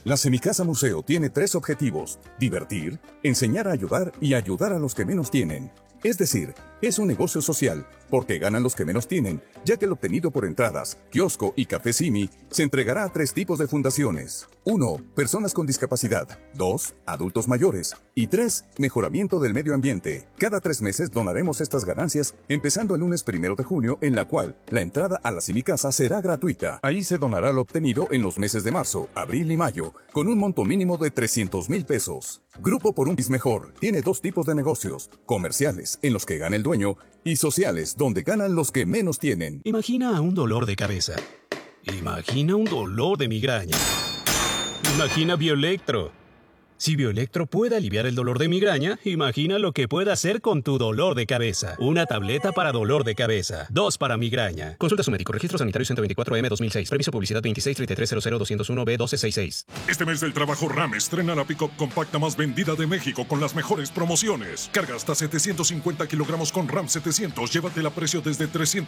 La Semicasa Museo tiene 3 objetivos: divertir, enseñar a ayudar y ayudar a los que menos tienen. Es decir, es un negocio social, porque ganan los que menos tienen, ya que el obtenido por entradas, kiosco y café Simi se entregará a 3 tipos de fundaciones. 1. Personas con discapacidad. 2. Adultos mayores. Y 3. Mejoramiento del medio ambiente. Cada 3 meses donaremos estas ganancias, empezando el lunes 1 de junio, en la cual la entrada a la Semicasa será gratuita. Ahí se donará lo obtenido en los meses de marzo, abril y mayo, con un monto mínimo de 300,000 pesos. Grupo por un país mejor tiene 2 tipos de negocios: comerciales, en los que gana el dueño, y sociales, donde ganan los que menos tienen. Imagina un dolor de cabeza. Imagina un dolor de migraña. Imagina Bioelectro. Si Bioelectro puede aliviar el dolor de migraña, imagina lo que puede hacer con tu dolor de cabeza. Una tableta para dolor de cabeza. 2 para migraña. Consulta a su médico. Registro sanitario 124M 2006. Previso publicidad 2633000201B1266. Este mes del trabajo RAM estrena la pick-up compacta más vendida de México con las mejores promociones. Carga hasta 750 kilogramos con RAM 700. Llévatela a precio desde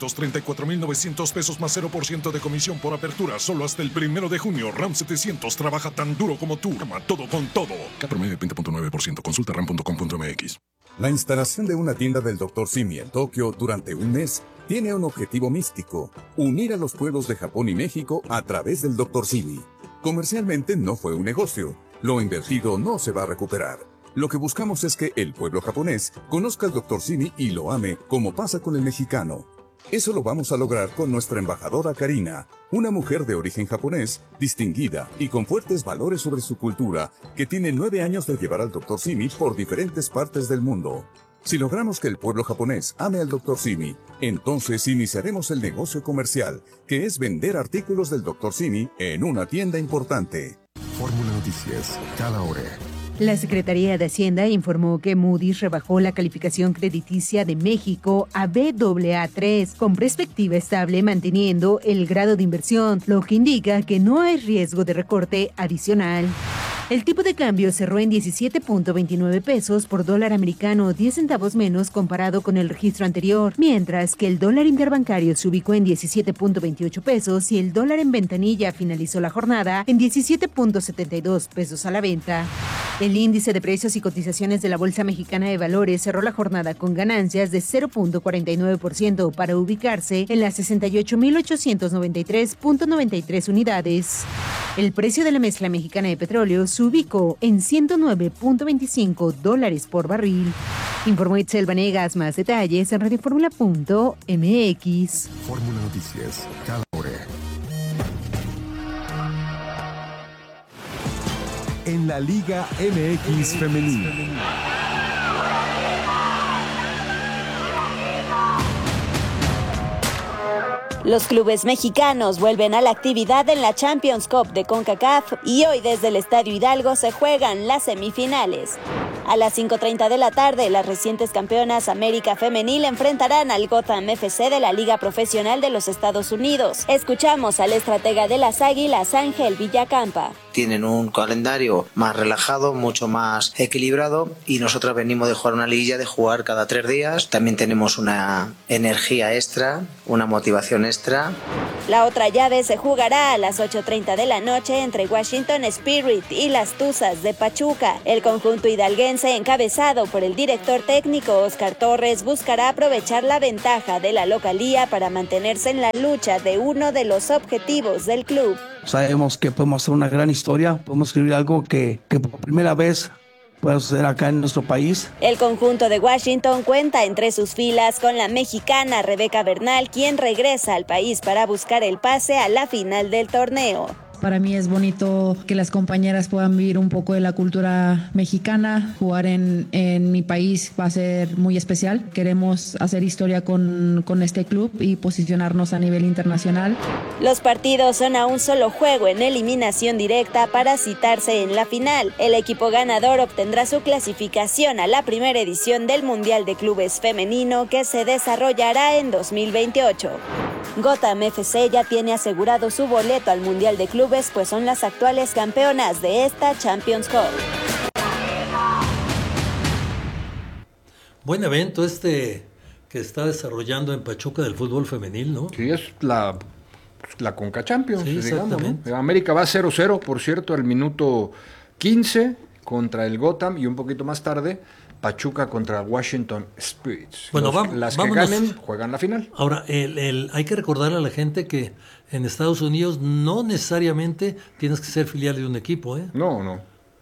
334,900 pesos más 0% de comisión por apertura. Solo hasta el 1 de junio. RAM 700 trabaja tan duro como tú. Ama todo con todo. Promedio 20.9%. Consulta ram.com.mx. La instalación de una tienda del Dr. Simi en Tokio durante un mes tiene un objetivo místico: unir a los pueblos de Japón y México a través del Dr. Simi. Comercialmente no fue un negocio. Lo invertido no se va a recuperar. Lo que buscamos es que el pueblo japonés conozca al Dr. Simi y lo ame, como pasa con el mexicano. Eso lo vamos a lograr con nuestra embajadora Karina, una mujer de origen japonés, distinguida y con fuertes valores sobre su cultura, que tiene 9 años de llevar al Dr. Simi por diferentes partes del mundo. Si logramos que el pueblo japonés ame al Dr. Simi, entonces iniciaremos el negocio comercial, que es vender artículos del Dr. Simi en una tienda importante. Fórmula Noticias, cada hora. La Secretaría de Hacienda informó que Moody's rebajó la calificación crediticia de México a Baa3 con perspectiva estable, manteniendo el grado de inversión, lo que indica que no hay riesgo de recorte adicional. El tipo de cambio cerró en 17.29 pesos por dólar americano, 10 centavos menos comparado con el registro anterior, mientras que el dólar interbancario se ubicó en 17.28 pesos y el dólar en ventanilla finalizó la jornada en 17.72 pesos a la venta. El índice de precios y cotizaciones de la Bolsa Mexicana de Valores cerró la jornada con ganancias de 0.49% para ubicarse en las 68.893.93 unidades. El precio de la mezcla mexicana de petróleo se ubicó en $109.25 por barril. Informó Itzel Vanegas. Más detalles en radioformula.mx. Fórmula Noticias, cada hora. En la Liga MX Femenil. Los clubes mexicanos vuelven a la actividad en la Champions Cup de CONCACAF y hoy desde el Estadio Hidalgo se juegan las semifinales. A las 5:30 de la tarde, las recientes campeonas América Femenil enfrentarán al Gotham FC de la Liga Profesional de los Estados Unidos. Escuchamos al estratega de las Águilas, Ángel Villacampa. Tienen un calendario más relajado, mucho más equilibrado, y nosotros venimos de jugar una liguilla, de jugar cada 3 días. También tenemos una energía extra, una motivación extra. La otra llave se jugará a las 8:30 de la noche entre Washington Spirit y las Tuzas de Pachuca. El conjunto hidalguense, encabezado por el director técnico Oscar Torres, buscará aprovechar la ventaja de la localía para mantenerse en la lucha de uno de los objetivos del club. Sabemos que podemos hacer una gran historia, podemos escribir algo que por primera vez puede suceder acá en nuestro país. El conjunto de Washington cuenta entre sus filas con la mexicana Rebeca Bernal, quien regresa al país para buscar el pase a la final del torneo. Para mí es bonito que las compañeras puedan vivir un poco de la cultura mexicana. Jugar en mi país va a ser muy especial. Queremos hacer historia con este club y posicionarnos a nivel internacional. Los partidos son a un solo juego en eliminación directa para citarse en la final. El equipo ganador obtendrá su clasificación a la primera edición del Mundial de Clubes Femenino, que se desarrollará en 2028. Gotham FC ya tiene asegurado su boleto al Mundial de Clubes, pues son las actuales campeonas de esta Champions Cup. Buen evento que está desarrollando en Pachuca del fútbol femenil, ¿no? Sí, es la la Conca Champions, Sí, digamos, ¿no? América va 0-0, por cierto, al minuto 15 contra el Gotham y un poquito más tarde Pachuca contra Washington Spirits. Bueno, las que vámonos. ganen juegan la final. Ahora, hay que recordarle a la gente que en Estados Unidos no necesariamente tienes que ser filial de un equipo, ¿eh? No.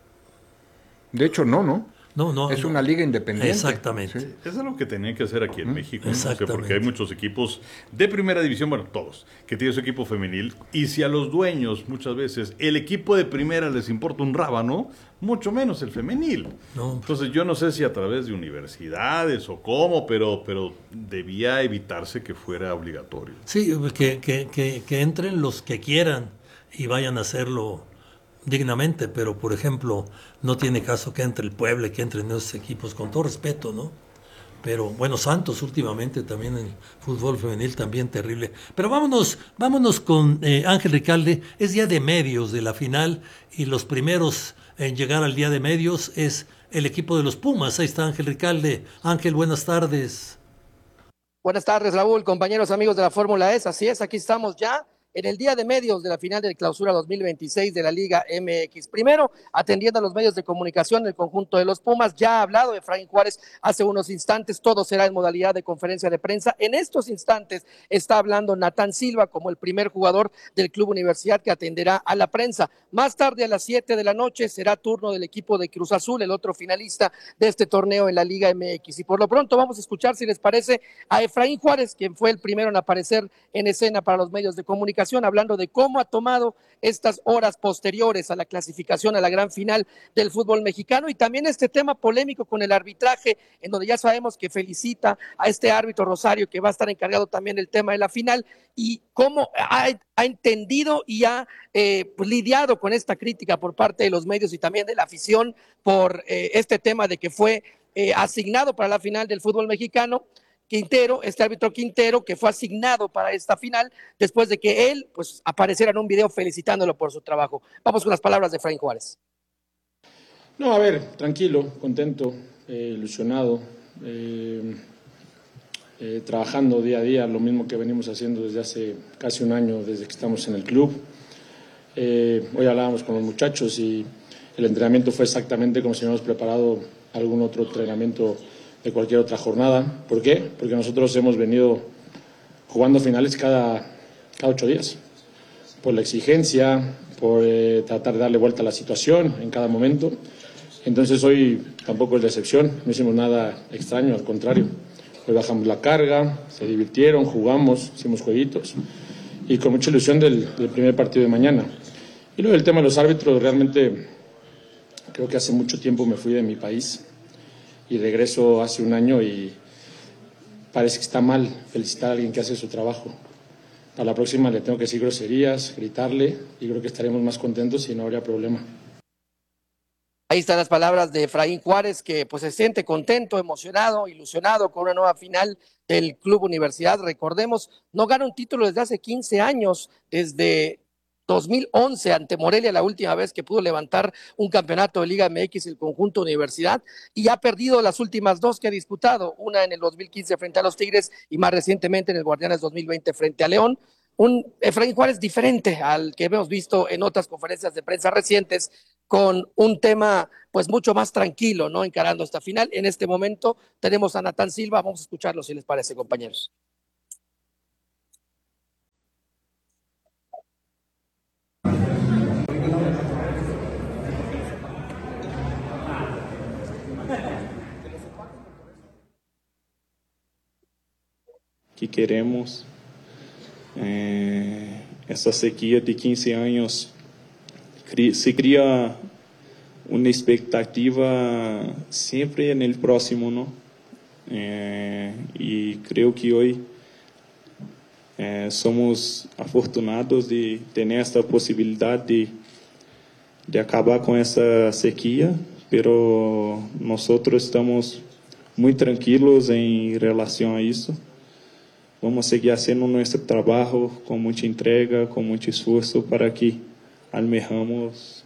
De hecho, no. No. Es una liga independiente. Exactamente. Sí. Eso es lo que tenían que hacer aquí en México. Exactamente. Porque hay muchos equipos de primera división, bueno, todos, que tienen su equipo femenil. Y si a los dueños, muchas veces, el equipo de primera les importa un rábano, mucho menos el femenil. No. Entonces, yo no sé si a través de universidades o cómo, pero debía evitarse que fuera obligatorio. Sí, que entren los que quieran y vayan a hacerlo dignamente, pero por ejemplo, no tiene caso que entre el Puebla, que entren esos equipos, con todo respeto, ¿no? Pero bueno, Santos últimamente también en fútbol femenil también terrible. Pero vámonos con Ángel Ricalde. Es día de medios de la final y los primeros en llegar al día de medios es el equipo de los Pumas. Ahí está Ángel Ricalde. Ángel, buenas tardes. Buenas tardes, Raúl, compañeros, amigos de la Fórmula E. Así es, aquí estamos ya en el día de medios de la final de Clausura 2026 de la Liga MX. Primero, atendiendo a los medios de comunicación del conjunto de los Pumas, ya ha hablado Efraín Juárez hace unos instantes, todo será en modalidad de conferencia de prensa. En estos instantes está hablando Natán Silva como el primer jugador del Club Universidad que atenderá a la prensa. Más tarde, a las 7 de la noche, será turno del equipo de Cruz Azul, el otro finalista de este torneo en la Liga MX. Y por lo pronto vamos a escuchar, si les parece, a Efraín Juárez, quien fue el primero en aparecer en escena para los medios de comunicación, hablando de cómo ha tomado estas horas posteriores a la clasificación a la gran final del fútbol mexicano y también este tema polémico con el arbitraje, en donde ya sabemos que felicita a este árbitro Rosario, que va a estar encargado también del tema de la final, y cómo ha entendido y ha pues, lidiado con esta crítica por parte de los medios y también de la afición por este tema de que fue asignado para la final del fútbol mexicano. Quintero, este árbitro Quintero, que fue asignado para esta final, después de que él pues apareciera en un video felicitándolo por su trabajo. Vamos con las palabras de Efraín Juárez. No, a ver, tranquilo, contento, ilusionado, trabajando día a día, lo mismo que venimos haciendo desde hace casi un año, desde que estamos en el club. Hoy hablábamos con los muchachos y el entrenamiento fue exactamente como si hubiéramos preparado algún otro entrenamiento de cualquier otra jornada. ¿Por qué? Porque nosotros hemos venido jugando finales cada 8 días, por la exigencia, por tratar de darle vuelta a la situación en cada momento. Entonces hoy tampoco es la excepción, no hicimos nada extraño, al contrario. Hoy bajamos la carga, se divirtieron, jugamos, hicimos jueguitos y con mucha ilusión del primer partido de mañana. Y luego el tema de los árbitros, realmente creo que hace mucho tiempo me fui de mi país y regreso hace un año y parece que está mal felicitar a alguien que hace su trabajo. Para la próxima le tengo que decir groserías, gritarle y creo que estaremos más contentos y no habría problema. Ahí están las palabras de Efraín Juárez, que pues se siente contento, emocionado, ilusionado con una nueva final del Club Universidad. Recordemos, no gana un título desde hace 15 años, desde 2011 ante Morelia, la última vez que pudo levantar un campeonato de Liga MX el conjunto Universidad, y ha perdido las últimas dos que ha disputado, una en el 2015 frente a los Tigres y más recientemente en el Guardianes 2020 frente a León. Un Efraín Juárez diferente al que hemos visto en otras conferencias de prensa recientes, con un tema pues mucho más tranquilo, ¿no? Encarando esta final. En este momento tenemos a Natán Silva, vamos a escucharlo si les parece, compañeros. Que queremos. Essa sequia de 15 anos se cria uma expectativa sempre no próximo, não? E creio que hoje somos afortunados de ter esta possibilidade de acabar com essa sequia, pero nosotros estamos muito tranquilos em relação a isso. Vamos seguir fazendo nosso trabalho com muita entrega, com muito esforço para que almejamos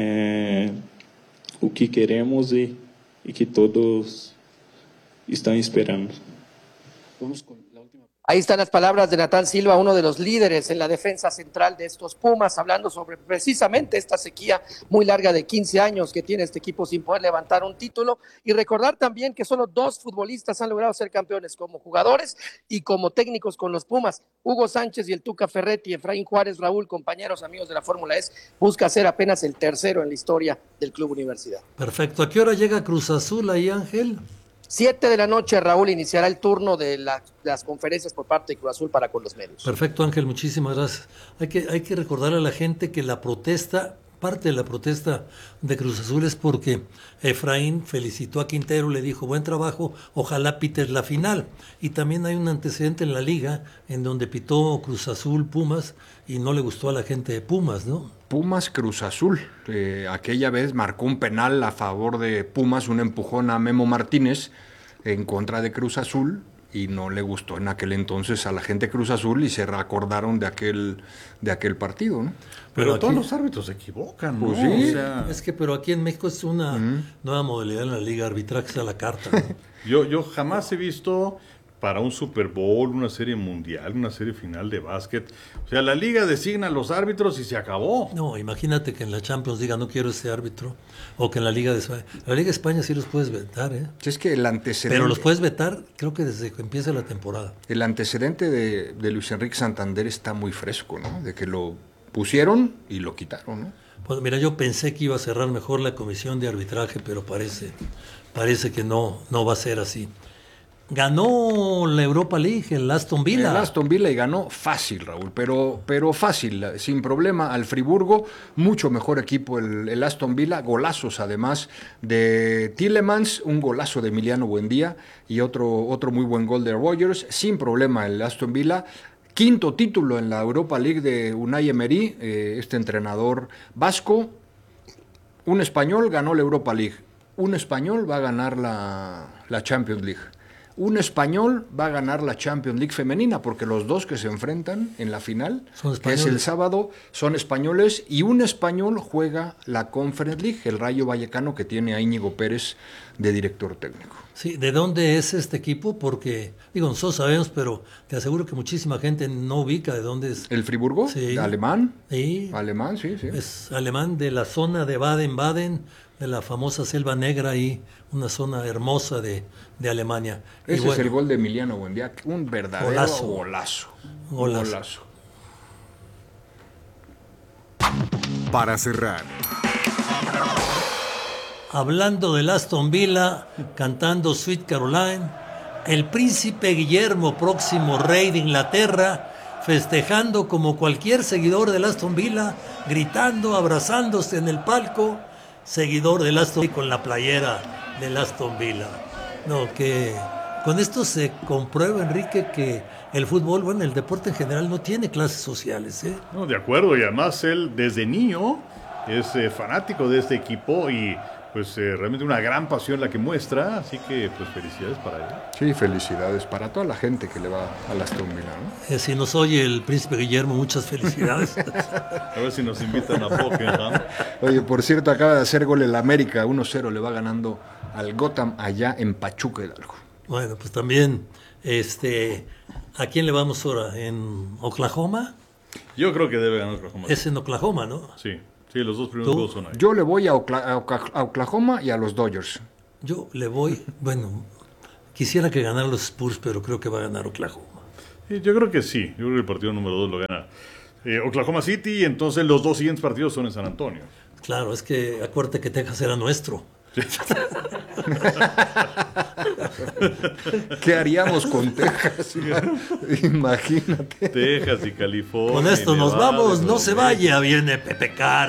o que queremos e que todos estão esperando. Ahí están las palabras de Natán Silva, uno de los líderes en la defensa central de estos Pumas, hablando sobre precisamente esta sequía muy larga de 15 años que tiene este equipo sin poder levantar un título, y recordar también que solo 2 futbolistas han logrado ser campeones como jugadores y como técnicos con los Pumas, Hugo Sánchez y el Tuca Ferretti. Efraín Juárez, Raúl, compañeros, amigos de la Fórmula E, busca ser apenas el tercero en la historia del Club Universidad. Perfecto. ¿A qué hora llega Cruz Azul ahí, Ángel? 7 de la noche, Raúl, iniciará el turno de las conferencias por parte de Cruz Azul para con los medios. Perfecto, Ángel, muchísimas gracias. Hay que recordar a la gente que parte de la protesta de Cruz Azul es porque Efraín felicitó a Quintero, le dijo buen trabajo, ojalá pites la final. Y también hay un antecedente en la liga en donde pitó Cruz Azul Pumas y no le gustó a la gente de Pumas, ¿no? Pumas Cruz Azul. Aquella vez marcó un penal a favor de Pumas, un empujón a Memo Martínez en contra de Cruz Azul, y no le gustó en aquel entonces a la gente de Cruz Azul y se recordaron de aquel partido, ¿no? Pero aquí, todos los árbitros se equivocan, ¿no? Pues sí. O sea, es que pero aquí en México es una nueva modalidad en la liga, arbitraje a la carta, ¿no? yo jamás he visto para un Super Bowl, una serie mundial, una serie final de básquet. O sea, la liga designa a los árbitros y se acabó. No, imagínate que en la Champions diga no quiero ese árbitro, o que en la Liga de España. La Liga de España sí los puedes vetar, ¿eh? Es que el antecedente... Pero los puedes vetar, creo que desde que empieza la temporada. El antecedente de Luis Enrique Santander está muy fresco, ¿no? De que lo pusieron y lo quitaron, ¿no? Pues mira, yo pensé que iba a cerrar mejor la comisión de arbitraje, pero parece que no va a ser así. Ganó la Europa League, el Aston Villa. El Aston Villa, y ganó fácil, Raúl, pero fácil, sin problema al Friburgo. Mucho mejor equipo el Aston Villa, golazos además de Tielemans, un golazo de Emiliano Buendía y otro muy buen gol de Rodgers. Sin problema el Aston Villa. 5º título en la Europa League de Unai Emery, este entrenador vasco. Un español ganó la Europa League. Un español va a ganar la Champions League. Un español va a ganar la Champions League femenina, porque los dos que se enfrentan en la final, que es el sábado, son españoles, y un español juega la Conference League, el Rayo Vallecano, que tiene a Íñigo Pérez de director técnico. Sí, ¿de dónde es este equipo? Porque, nosotros sabemos, pero te aseguro que muchísima gente no ubica de dónde es. ¿El Friburgo? Sí. ¿Alemán? Sí. Alemán, sí. Es alemán, de la zona de Baden-Baden, de la famosa Selva Negra, ahí, una zona hermosa de Alemania. Ese es el gol de Emiliano Buendía, un verdadero golazo. Para cerrar, hablando del Aston Villa, cantando Sweet Caroline, el príncipe Guillermo, próximo rey de Inglaterra, festejando como cualquier seguidor del Aston Villa, gritando, abrazándose en el palco, seguidor del Aston Villa con la playera del Aston Villa. No, que con esto se comprueba, Enrique, que el fútbol, el deporte en general no tiene clases sociales, ¿eh? No, de acuerdo, y además él desde niño es fanático de este equipo y pues realmente una gran pasión la que muestra, así que pues felicidades para él. Sí, felicidades para toda la gente que le va a la Aston Villa, ¿no? Si nos oye el príncipe Guillermo, muchas felicidades. A ver si nos invitan a Pokémon. Oye, por cierto, acaba de hacer gol el América, 1-0 le va ganando al Gotham allá en Pachuca Hidalgo. Bueno, pues también, ¿a quién le vamos ahora? ¿En Oklahoma? Yo creo que debe ganar Oklahoma. Es en Oklahoma, ¿no? Sí, los dos primeros goles son ahí. Yo le voy a Oklahoma y a los Dodgers. Yo le voy, quisiera que ganara los Spurs, pero creo que va a ganar Oklahoma. Yo creo que sí, yo creo que el partido número 2 lo gana Oklahoma City, y entonces los 2 siguientes partidos son en San Antonio. Claro, es que acuérdate que Texas era nuestro. ¿Qué haríamos con Texas? Imagínate. Texas y California. Con esto nos vamos, no se vaya, viene Pepe Carr.